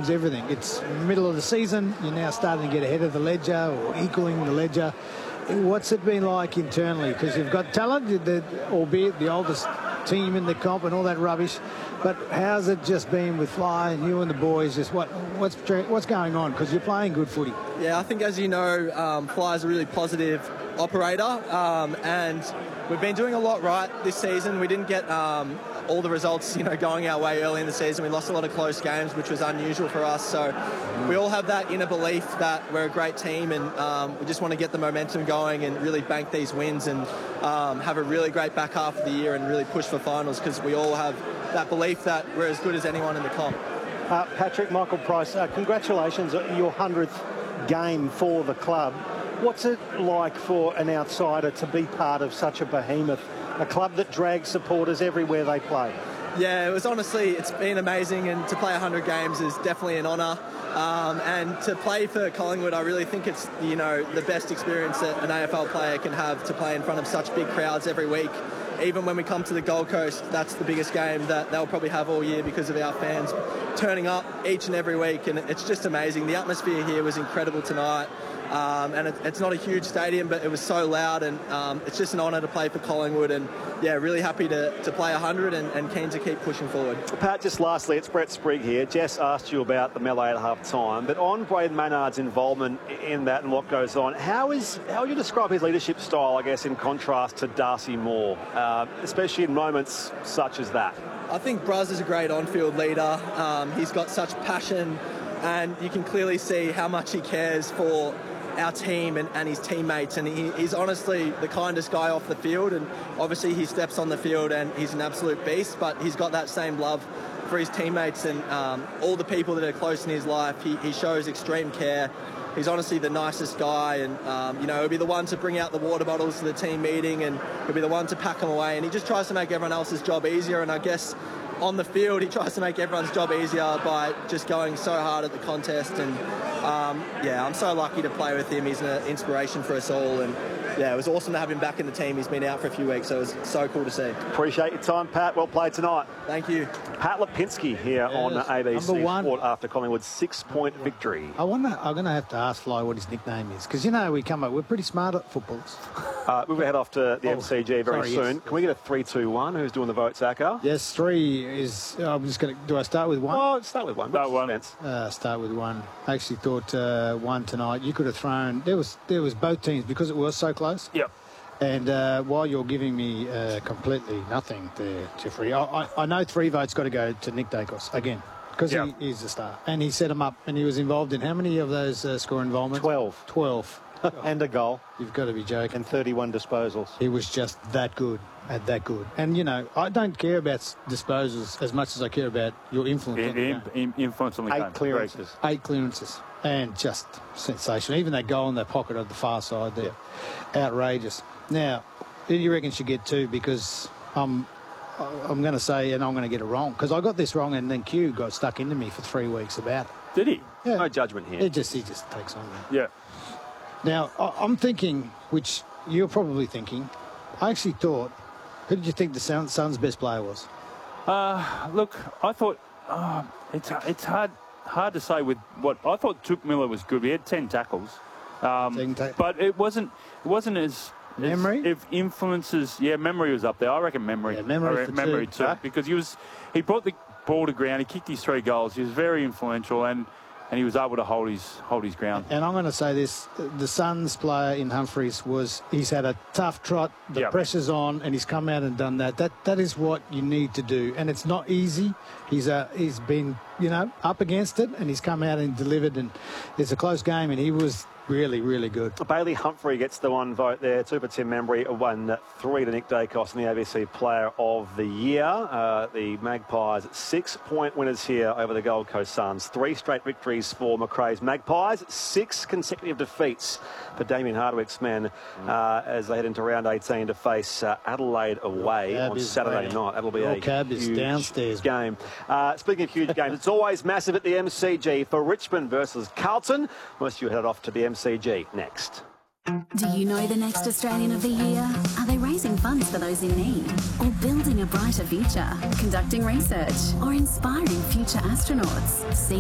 happens everything. It's middle of the season. You're now starting to get ahead of the ledger or equaling the ledger. What's it been like internally? Because you've got talent, albeit the oldest team in the comp and all that rubbish. But how's it just been with Fly and you and the boys? Just what's going on? Because you're playing good footy. Yeah, I think, as you know, Fly is a really positive operator, and we've been doing a lot right this season. We didn't get all the results, going our way early in the season. We lost a lot of close games, which was unusual for us. So we all have that inner belief that we're a great team, and we just want to get the momentum going and really bank these wins and have a really great back half of the year and really push for finals, because we all have that belief that we're as good as anyone in the comp. Patrick, Michael Price, congratulations on your 100th game for the club. What's it like for an outsider to be part of such a behemoth, a club that drags supporters everywhere they play? Yeah, it's been amazing, and to play 100 games is definitely an honour. And to play for Collingwood, I really think it's, the best experience that an AFL player can have, to play in front of such big crowds every week. Even when we come to the Gold Coast, that's the biggest game that they'll probably have all year, because of our fans turning up each and every week, and it's just amazing. The atmosphere here was incredible tonight. And it's not a huge stadium, but it was so loud, and it's just an honour to play for Collingwood, and yeah, really happy to play 100 and keen to keep pushing forward. Pat, just lastly, it's Brett Sprigg here. Jess asked you about the melee at half time, but on Braden Maynard's involvement in that and what goes on, how would you describe his leadership style, I guess, in contrast to Darcy Moore, especially in moments such as that? I think Braz is a great on-field leader. He's got such passion, and you can clearly see how much he cares for our team and his teammates, and he's honestly the kindest guy off the field, and obviously he steps on the field and he's an absolute beast, but he's got that same love for his teammates and all the people that are close in his life. He shows extreme care. He's honestly the nicest guy, and he'll be the one to bring out the water bottles to the team meeting, and he'll be the one to pack them away, and he just tries to make everyone else's job easier. And I guess on the field he tries to make everyone's job easier by just going so hard at the contest, and I'm so lucky to play with him. He's an inspiration for us all, and yeah, it was awesome to have him back in the team. He's been out for a few weeks, so it was so cool to see. Appreciate your time, Pat. Well played tonight. Thank you. Pat Lipinski here on ABC Sport after Collingwood's 6-point victory. I'm going to have to ask Fly what his nickname is, because we're pretty smart at footballers. We'll head off to the MCG very soon. Yes. Can we get a 3-2-1? Who's doing the votes, Acker? Yes, 3 is... I'm just going to... Do I start with 1? Oh, start with 1. Start with 1. I actually thought 1 tonight. You could have thrown... There was both teams, because it was so close. Yep. And while you're giving me completely nothing there, Jeffrey, I know 3 votes got to go to Nick Dacos again, because he's the star. And he set them up, and he was involved in how many of those score involvements? 12. And a goal. You've got to be joking. And 31 disposals. He was just that good at that good. And, I don't care about disposals as much as I care about your influence. Influence on the game. 8 clearances. 8 clearances. And just sensational. Even that goal in the pocket of the far side there. Outrageous. Now, who do you reckon should get 2? Because I'm going to say, and I'm going to get it wrong, because I got this wrong, and then Q got stuck into me for 3 weeks about it. Did he? Yeah. No judgment here. He just takes on me. Yeah. Now, I'm thinking, which you're probably thinking, I actually thought, who did you think the Suns' best player was? Look, I thought it's hard to say with what I thought. Touk Miller was good. We had 10 tackles, but it wasn't as memory. If influences, memory was up there. I reckon memory. Yeah, memory too, because he brought the ball to ground. He kicked his 3 goals. He was very influential, and he was able to hold his ground. And I'm going to say this, the Suns player in Humphreys he's had a tough trot, the pressure's on, and he's come out and done that. That is what you need to do. And it's not easy. He's been, up against it, and he's come out and delivered, and it's a close game, and he was really, really good. Bailey Humphrey gets the 1 vote there. 2 for Tim Membry, 1, 3 to Nick Dacos, and the ABC Player of the Year. The Magpies 6-point winners here over the Gold Coast Suns. 3 straight victories for Macrae's Magpies. 6 consecutive defeats for Damien Hardwick's men as they head into round 18 to face Adelaide away on Saturday night. That'll be a huge downstairs game. Speaking of huge games, it's always massive at the MCG for Richmond versus Carlton. Most of you headed off to the MCG next. Do you know the next Australian of the Year? Are they raising funds for those in need? Or building a brighter future? Conducting research? Or inspiring future astronauts? See